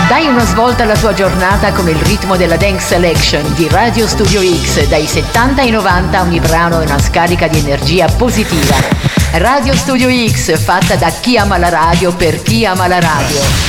Dai una svolta alla tua giornata con il ritmo della Dance Selection di Radio Studio X. Dai 70 ai 90 ogni brano è una scarica di energia positiva. Radio Studio X, fatta da chi ama la radio per chi ama la radio.